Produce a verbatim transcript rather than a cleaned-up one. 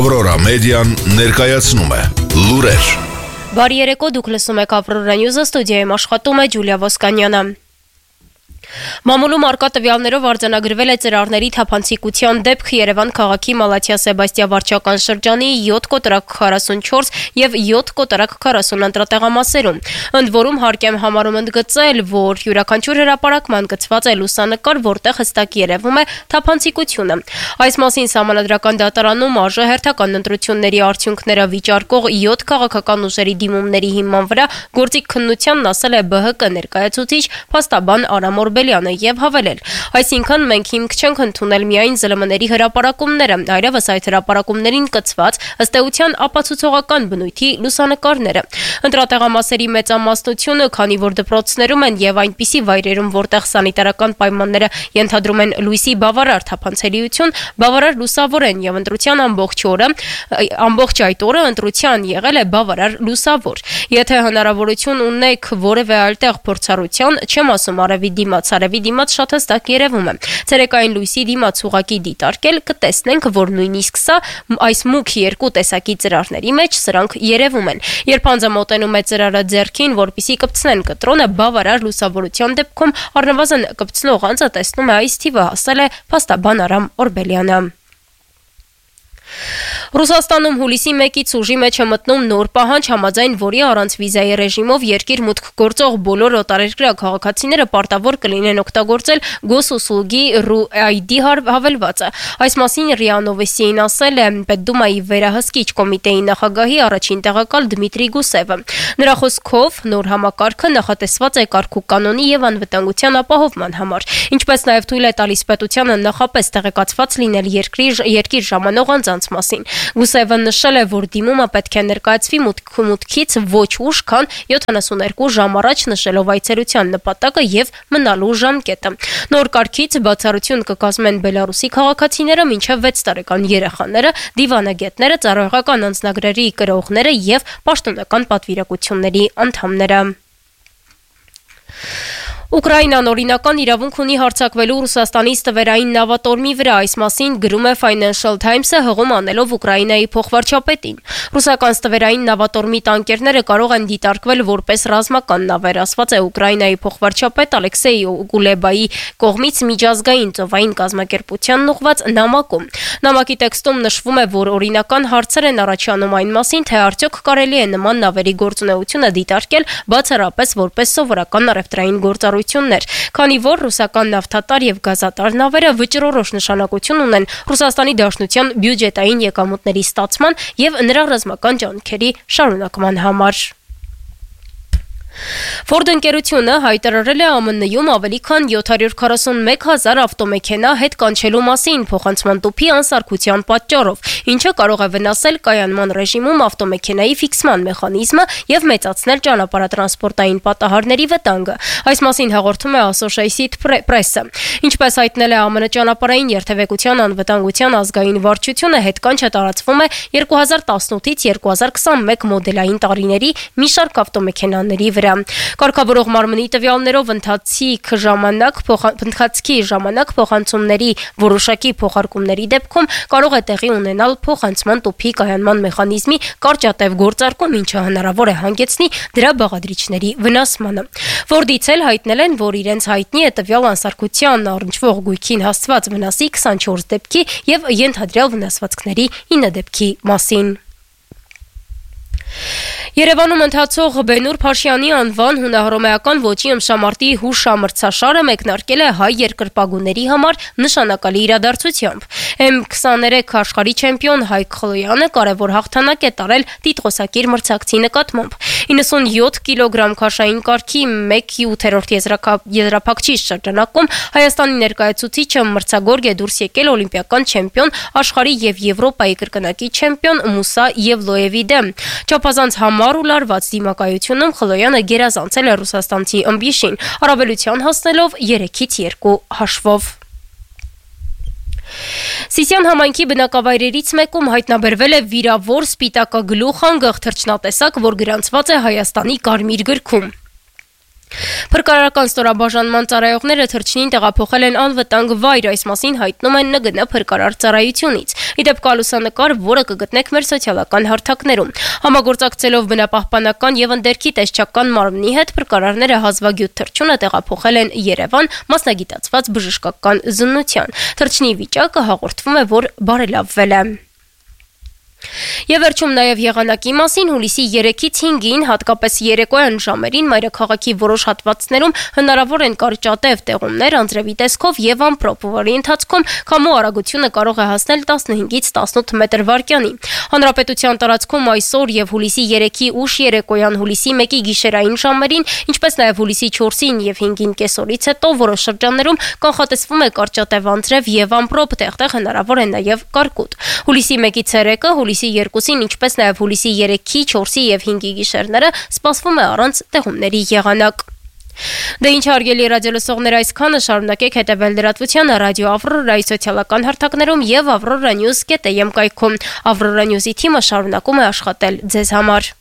Aurora Media-ն ներկայացնում է լուրեր։ Բարի երեկո, դուք լսում եք Aurora News-ը, ստուդիայում աշխատում է Ջուլիա Ոսկանյանը։ Մամուլում արկա տվյալներով արձանագրվել է ծրարների թափանցիկության դեպք Երևան քաղաքի Մալաթիա Սեբաստիա վարչական շրջանի յոթ կոտրակ քառասունչորս եւ յոթ կոտրակ քառասուն ընտրատեղամասերում։ Ընդ որում հարկ եմ համարում ընդգծել, որ յուրաքանչյուր հրապարակման գծված է լուսանկար, որտեղ հստակ երևում է թափանցիկությունը։ Այս մասին Սահմանադրական դատարանում ԱԺ հերթական ընտրությունների արդյունքները վիճարկող յոթ քաղաքական ուժերի դիմումների հիման վրա գործիք քննությանն ասել է ԲՀԿ ներկայացուցիչ փաստաբան Արամ Օրբելյանը եւ հավելել. Այսինքն մենք հիմք չենք ընդունել միայն ԶԼՄ-ների հրապարակումները, այլևս այդ հրապարակումներին կցված ըստ էության ապացուցողական բնույթի լուսանկարները։ Ընտրատեղամասերի մեծամասնությունը, քանի որ դպրոցներում են եւ այնպիսի վայրերում, որտեղ սանիտարական պայմանները ենթադրում են լույսի բավարար թափանցելիություն, բավարար լուսավոր են եւ ընտրության ամբողջ օրը, ամբողջ այդ օրը ընտրության եղել է բավարար լուսավոր։ Եթե հնարավորություն ունեք որևէ այլտեղ փորձառության, չեմ ասում արևի դիմաց, արևի դիմաց շատ հստակ երևում է։ Ցերեկային լույսի դիմաց ուղակի դիտարկել կտեսնենք, որ նույնիսկ սա այս մուգ երկու տեսակի ծրարների մեջ սրանք երևում են։ Երբ անձը մոտենում է ծրարը ձեռքին, որպեսզի կպցնեն կտրոնը, բավարար լուսավորության դեպքում առնվազն կպցնող անձը տեսնում է այս թիվը, ասել է փաստաբան Արամ Օրբելյանը։ Ռուսաստանում հուլիսի մեկից ուժի մեջ է մտնում նոր պահանջ, համաձայն որի առանց վիզայի ռեժիմով երկիր մուտք գործող բոլոր օտարերկրյա քաղաքացիները պարտավոր կլինեն օգտագործել Գոսուսուլգի ՌուԱյդի հավելվածը։ Այս մասին ՌԻԱ Նովոստիին ասել է Պետդումայի վերահսկիչ կոմիտեի նախագահի առաջին տեղակալ Դմիտրի Գուսևը։ Նրա խոսքով նոր համակարգը նախատեսված է կարգու կանոնի եւ անվտանգության ապահովման համար, ինչպես նաեւ թույլ է տալիս պետությանը նախապես տեղեկացված լինել երկրի երկիր ժամանող անձանց մասին։ Գուսևը նշել է, որ դիմումը պետք է ներկայացվի մուտքից ոչ ուշ, քան յոթանասունհինգ ժամ առաջ, նշելով այցելության նպատակը եւ մնալու ժամկետը։ Նոր կարգից բացառություն կկազմեն Բելարուսի քաղաքացիները, մինչեւ վեց տարեկան երեխաները, դիվանագետները, ծառայողական անձնագրերի կրողները եւ պաշտոնական պատվիրակությունների անդամները։ Ուկրաինան օրինական իրավունք ունի հարձակվելու Ռուսաստանից տվերային նավատորմի վրա, այս մասին գրում է Financial Times-ը, հղում անելով Ուկրաինայի փոխվարչապետին։ Ռուսական տվերային նավատորմի տանկերները կարող են դիտարկվել որպես ռազմական նավեր, ասված է Ուկրաինայի փոխվարչապետ Ալեքսեյ Գուլեբայի կողմից միջազգային ծովային կազմակերպությանն ուղղված նամակում։ Նամակի տեքստում նշվում է, որ օրինական հարցեր են առաջանում այն մասին, թե արդյոք կարելի է նման նավերի գործունեությունը դիտարկել բացառապես որպես սովորական առևտրային գործառույթ, քանի որ ռուսական նավթատար եւ գազատար նավերը վճռորոշ նշանակություն ունեն Ռուսաստանի Դաշնության բյուջետային եկամուտների ստացման եւ նրա ռազմական ջանքերի շարունակման համար։ Ford ընկերությունը հայտարարել է ԱՄՆ-ում ավելի քան յոթ հարյուր քառասունմեկ հազար ավտոմեքենա հետ կանչելու մասին փոխանցման տուփի անսարքության պատճառով, ինչը կարող է վնասել կայանման ռեժիմում ավտոմեքենայի ֆիքսման մեխանիզմը եւ մեծացնել ճանապարհատրանսպորտային պատահարների վտանգը։ Այս մասին հաղորդում է Associated Press-ը։ Ինչպես հայտնել է ԱՄՆ ճանապարհային երթևեկության անվտանգության ազգային վարչությունը, հետկանչը տարածվում է երկու հազար տասնութից երկու հազար քսանմեկ մոդելային տարիների մի շարք ավտոմեքենաների վրա։ Կարգավորող մարմնի տվյալներով ընթացիկ ժամանակ ընթացքի ժամանակ փոխանցումների որոշակի փոխարկումների դեպքում կարող է տեղի ունենալ փոխանցման տուփի կայանման մեխանիզմի կարճատև գործարկում, ինչը հնարավոր է հանգեցնի դրա բաղադրիչների վնասմանը։ Ford-ից էլ հայտնել են, որ իրենց հայտնի է տվյալ անսարքության առնչվող գույքին հասցված վնասի քսանչորս դեպքի եւ ենթադրյալ վնասվածքների ինը դեպքի մասին։ Երևանում ընթացող Բենուր Փաշյանի անվան հունահռոմեական ոճի ըմբշամարտի հուշամրցաշարը մեկնարկել է հայ երկրպագուների համար նշանակալի իրադարձությամբ։ Էմ քսաներեք աշխարհի չեմպիոն Հայկ Խլոյանը կարևոր հաղթանակ է տարել տիտղոսակիր մրցակցի նկատմամբ։ իննսունյոթ կիլոգրամ քաշային կարգի մեկ ութերորդ եզրափակչի շրջանակում Հայաստանի ներկայացուցիչը մրցագորգ է դուրս եկել օլիմպիական չեմպիոն, աշխարհի եւ Եվրոպայի կրկնակի չեմպիոն Մուսա Եվլոևի դեմ։ Չափազանց համառ ու լարված դիմակայությունում Խլոյանը գերազանցել է ռուսաստանցի ըմբիշին, առավելության հասնելով երեքից երկու հաշվով։ Սիսիան համայնքի բնակավայրերից մեկում հայտնաբերվել է վիրավոր սպիտակագլուխ անգղ թռչնատեսակ, որ գրանցված է Հայաստանի Կարմիր գրքում։ Փրկարարական ստորաբաժանման ծառայողները թռչնին տեղափոխել են անվտանգ վայր, այս մասին հայտնում են ՆԳՆ փրկարար ծառայությունից։ Իդեպ կա լուսանկար, որը կգտնեք մեր սոցիալական հարթակներում։ Համագործակցելով բնապահպանական եւ ընդերքի տեսչական մարմնի հետ փրկարարները հազվագյուտ թռչյունը տեղափոխել են Երևան մասնագիտացված բժշկական զննության։ Թռչնի վիճակը հաղորդվում է, որ բարելավվել է։ Եվ վերջում նաև եղանակի մասին հուլիսի երեքից հինգին, հատկապես երեկոյան ժամերին մայրաքաղաքի որոշ հատվածներում հնարավոր են կարճատև տեղումներ անձրևի տեսքով եւ ամպրոպ, որի ընթացքում քամու արագությունը կարող է հասնել տասնհինգից տասնութ մետր վարկյանի։ Հանրապետության տարածքում այսօր եւ հուլիսի երեքի ուշ երեկոյան, հուլիսի մեկի գիշերային ժամերին, ինչպես նաև հուլիսի չորսին եւ հինգին կեսօրից հետո որոշ շրջաններում կանխատեսվում է կարճատև անձրև եւ ամպրոպ, տեղտեղ հնարավոր է նաև կարկուտ։ Հուլիսի մեկի ցերեկը, հուլիսի երկուսին, ինչպես նաև հուլիսի երեքի, չորսի եւ հինգի գիշերները սպասվում է առանց տեղումների եղանակ։ Դե ինչ հարգելի ռադիոլսողներ, այսքանը, շարունակեք հետևել լրատվությանը ռադիո Ավրորայի սոցիալական հարթակներում եւ avroranews.am կայքում։ Avroranews-ի թիմը շարունակում է աշխատել ձեզ համար։